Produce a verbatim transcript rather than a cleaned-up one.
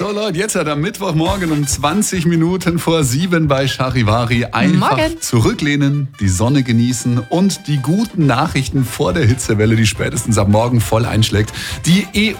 So Leute, jetzt hat am Mittwochmorgen um zwanzig Minuten vor sieben bei Charivari einfach Morgen. zurücklehnen, die Sonne genießen und die guten Nachrichten vor der Hitzewelle, die spätestens ab morgen voll einschlägt. Die E